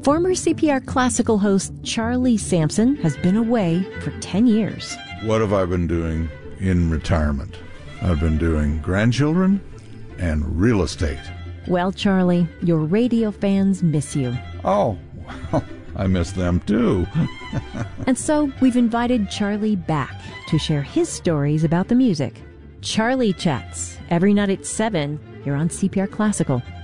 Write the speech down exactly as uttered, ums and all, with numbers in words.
Former C P R Classical host Charlie Sampson has been away for ten years. What have I been doing in retirement? I've been doing grandchildren and real estate. Well, Charlie, your radio fans miss you. Oh, well, I miss them too. And so we've invited Charlie back to share his stories about the music. Charlie Chats, every night at seven, here on C P R Classical.